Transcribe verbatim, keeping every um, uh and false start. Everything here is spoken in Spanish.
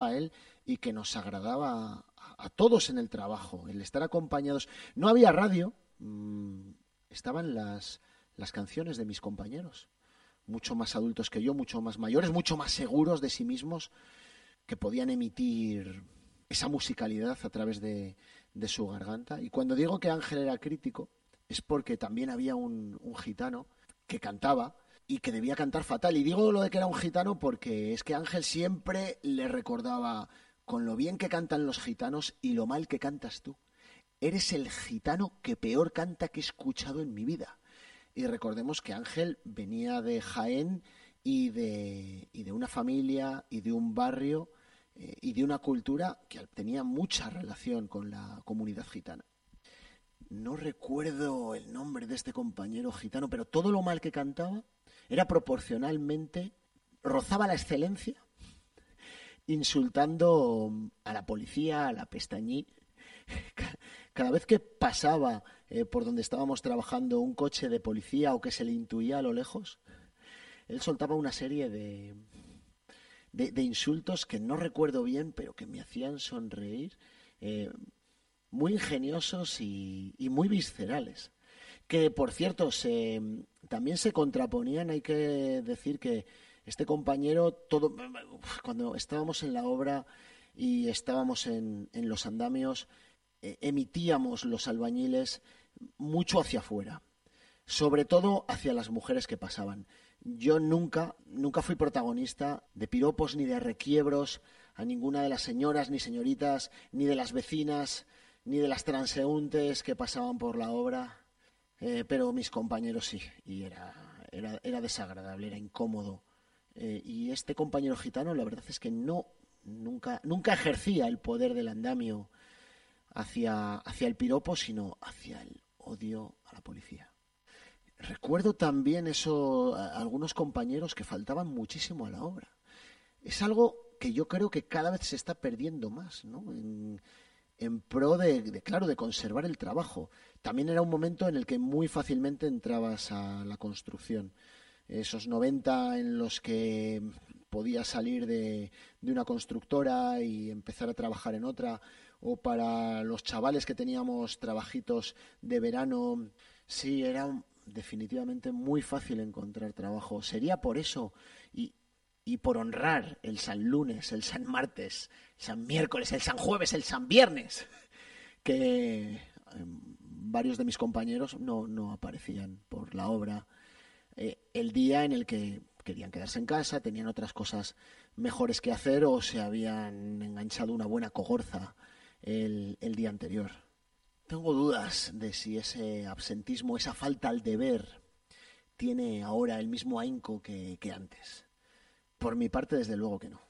a él y que nos agradaba a, a todos en el trabajo, el estar acompañados. No había radio, mmm, estaban las, las canciones de mis compañeros, mucho más adultos que yo, mucho más mayores, mucho más seguros de sí mismos, que podían emitir esa musicalidad a través de, de su garganta. Y cuando digo que Ángel era crítico, es porque también había un, un gitano que cantaba y que debía cantar fatal. Y digo lo de que era un gitano porque es que Ángel siempre le recordaba con lo bien que cantan los gitanos y lo mal que cantas tú. Eres el gitano que peor canta que he escuchado en mi vida. Y recordemos que Ángel venía de Jaén y de, y de una familia y de un barrio eh, y de una cultura que tenía mucha relación con la comunidad gitana. No recuerdo el nombre de este compañero gitano, pero todo lo mal que cantaba era proporcionalmente, rozaba la excelencia, insultando a la policía, a la pestañí. Cada vez que pasaba eh, por donde estábamos trabajando un coche de policía o que se le intuía a lo lejos, él soltaba una serie de, de, de insultos que no recuerdo bien, pero que me hacían sonreír, eh, muy ingeniosos y, y muy viscerales. Que, por cierto, se, también se contraponían, hay que decir que este compañero, todo, cuando estábamos en la obra y estábamos en, en los andamios, eh, emitíamos los albañiles mucho hacia afuera, sobre todo hacia las mujeres que pasaban. Yo nunca, nunca fui protagonista de piropos ni de requiebros a ninguna de las señoras ni señoritas, ni de las vecinas, ni de las transeúntes que pasaban por la obra. Eh, pero mis compañeros sí, y era, era, era desagradable, era incómodo. Eh, y este compañero gitano, la verdad es que no, nunca, nunca ejercía el poder del andamio hacia, hacia el piropo, sino hacia el odio a la policía. Recuerdo también eso, a algunos compañeros que faltaban muchísimo a la obra. Es algo que yo creo que cada vez se está perdiendo más, ¿no? En, en pro de, de, claro, de conservar el trabajo. También era un momento en el que muy fácilmente entrabas a la construcción. Esos noventa en los que podías salir de, de una constructora y empezar a trabajar en otra, o para los chavales que teníamos trabajitos de verano, sí, era definitivamente muy fácil encontrar trabajo. Sería por eso y, y por honrar el San Lunes, el San Martes, el San Miércoles, el San Jueves, el San Viernes, que eh, varios de mis compañeros no, no aparecían por la obra. Eh, el día en el que querían quedarse en casa, tenían otras cosas mejores que hacer o se habían enganchado una buena cogorza el, el día anterior. Tengo dudas de si ese absentismo, esa falta al deber, tiene ahora el mismo ahínco que, que antes. Por mi parte, desde luego que no.